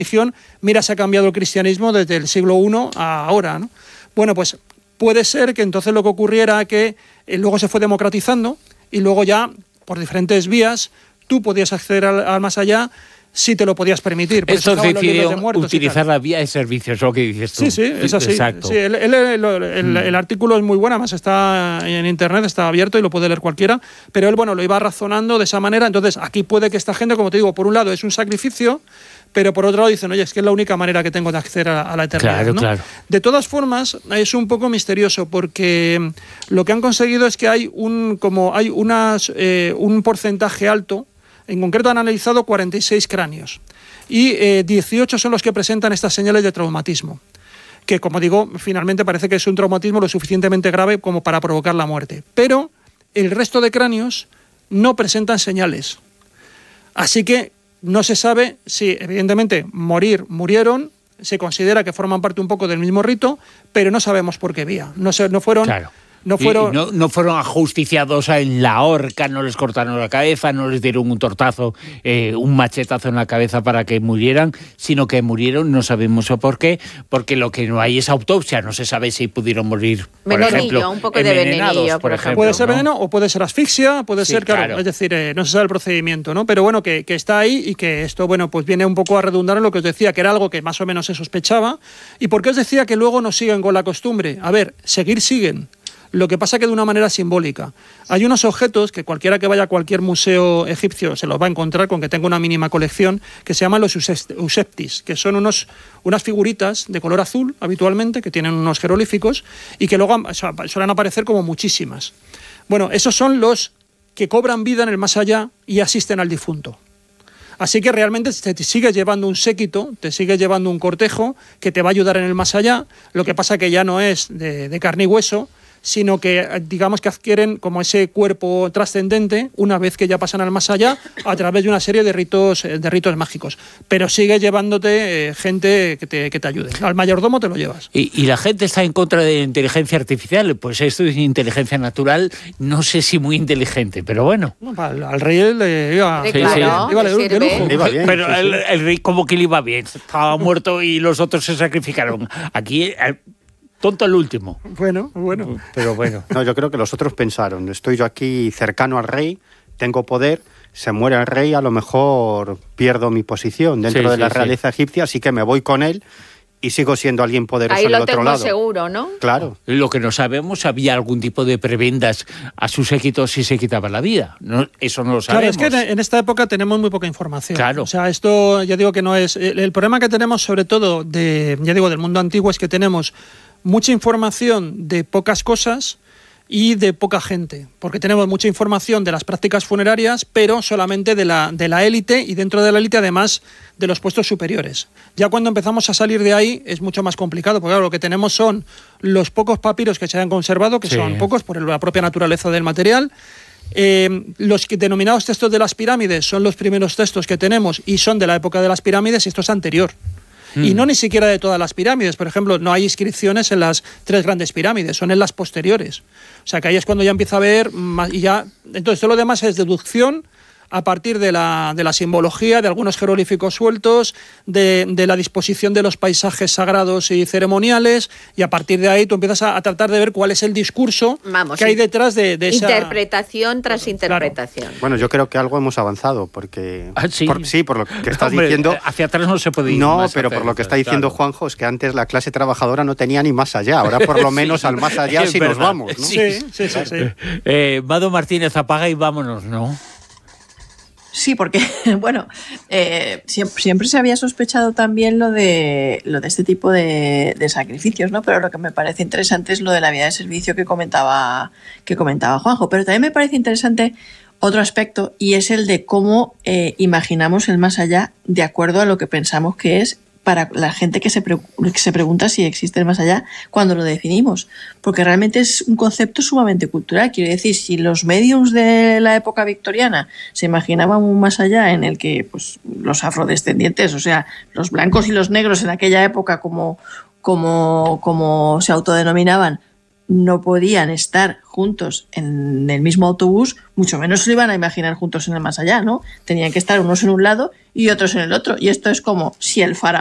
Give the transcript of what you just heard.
religión, mira, se ha cambiado el cristianismo desde el siglo I a ahora, ¿no? Bueno, pues puede ser que entonces lo que ocurriera que luego se fue democratizando y luego ya, por diferentes vías, tú podías acceder al más allá si te lo podías permitir. Por eso decidió utilizar la vía de servicios, es lo que dices tú. Sí, es así. Exacto. Sí, el artículo es muy bueno, además está en internet, está abierto y lo puede leer cualquiera, pero él, bueno, lo iba razonando de esa manera. Entonces, aquí puede que esta gente, como te digo, por un lado es un sacrificio, pero por otro lado dicen, oye, es que es la única manera que tengo de acceder a la eternidad. Claro, ¿no? claro. De todas formas, es un poco misterioso porque lo que han conseguido es que hay un porcentaje alto. En concreto han analizado 46 cráneos y 18 son los que presentan estas señales de traumatismo, que, como digo, finalmente parece que es un traumatismo lo suficientemente grave como para provocar la muerte. Pero el resto de cráneos no presentan señales. Así que no se sabe si, evidentemente, murieron, se considera que forman parte un poco del mismo rito, pero no sabemos por qué vía. No fueron... Claro. No fueron ajusticiados en la horca, no les cortaron la cabeza, no les dieron un tortazo, un machetazo en la cabeza para que murieran, sino que murieron, no sabemos por qué, porque lo que no hay es autopsia, no se sabe si pudieron morir, por ejemplo, un poco de venenillo, por ejemplo. Puede ser veneno o puede ser asfixia, puede ser, claro, es decir, no se sabe el procedimiento, ¿no? Pero bueno, que está ahí y que esto, bueno, pues viene un poco a redundar en lo que os decía, que era algo que más o menos se sospechaba. ¿Y por qué os decía que luego no siguen con la costumbre? A ver, siguen. Lo que pasa que de una manera simbólica. Hay unos objetos que cualquiera que vaya a cualquier museo egipcio se los va a encontrar con que tenga una mínima colección, que se llaman los useptis, que son unas figuritas de color azul habitualmente, que tienen unos jeroglíficos y que luego suelen aparecer como muchísimas. Bueno, esos son los que cobran vida en el más allá y asisten al difunto. Así que realmente te sigue llevando un séquito, te sigue llevando un cortejo que te va a ayudar en el más allá. Lo que pasa que ya no es de carne y hueso, sino que digamos que adquieren como ese cuerpo trascendente una vez que ya pasan al más allá a través de una serie de ritos mágicos. Pero sigue llevándote gente que te ayude. Al mayordomo te lo llevas. ¿Y la gente está en contra de la inteligencia artificial? Pues esto es inteligencia natural, no sé si muy inteligente, pero bueno. No, al rey le iba de lujo. Le iba bien, pero el rey como que le iba bien, estaba muerto y los otros se sacrificaron. Aquí... tonto el último. Bueno. Pero bueno. No, yo creo que los otros pensaron, estoy yo aquí cercano al rey, tengo poder, se muere el rey, a lo mejor pierdo mi posición dentro de la realeza egipcia, así que me voy con él y sigo siendo alguien poderoso del otro lado. Ahí lo tengo seguro, ¿no? Claro. Lo que no sabemos, ¿había algún tipo de prebendas a sus séquitos si se quitaba la vida? No, eso no lo sabemos. Claro, es que en esta época tenemos muy poca información. Claro. O sea, esto ya digo que no es... El problema que tenemos sobre todo del mundo antiguo es que tenemos mucha información de pocas cosas y de poca gente, porque tenemos mucha información de las prácticas funerarias, pero solamente de la élite, y dentro de la élite además de los puestos superiores. Ya cuando empezamos a salir de ahí es mucho más complicado, porque claro, lo que tenemos son los pocos papiros que se han conservado, que son pocos por la propia naturaleza del material. Los denominados textos de las pirámides son los primeros textos que tenemos y son de la época de las pirámides, y esto es anterior. Y no ni siquiera de todas las pirámides. Por ejemplo, no hay inscripciones en las 3 grandes pirámides, son en las posteriores. O sea que ahí es cuando ya empieza a haber más, y ya. Entonces todo lo demás es deducción a partir de la simbología, de algunos jeroglíficos sueltos, de la disposición de los paisajes sagrados y ceremoniales, y a partir de ahí tú empiezas a tratar de ver cuál es el discurso que hay detrás de esa... Interpretación tras interpretación. Claro. Bueno, yo creo que algo hemos avanzado, porque... ¿Sí? Por lo que estás diciendo... Hacia atrás no se puede ir. No, pero por lo que está diciendo Juanjo, es que antes la clase trabajadora no tenía ni más allá. Ahora por lo menos al más allá sí nos vamos, ¿no? Sí. Mado Martínez, apaga y vámonos, ¿no? Sí, porque, bueno, siempre se había sospechado también lo de este tipo de sacrificios, ¿no? Pero lo que me parece interesante es lo de la vía de servicio que comentaba Juanjo. Pero también me parece interesante otro aspecto, y es el de cómo imaginamos el más allá de acuerdo a lo que pensamos que es para la gente que se pregunta si existe el más allá cuando lo definimos, porque realmente es un concepto sumamente cultural. Quiero decir, si los mediums de la época victoriana se imaginaban un más allá en el que pues los afrodescendientes, o sea, los blancos y los negros en aquella época como se autodenominaban, no podían estar juntos en el mismo autobús, mucho menos se lo iban a imaginar juntos en el más allá, ¿no? Tenían que estar unos en un lado y otros en el otro. Y esto es como si el faraón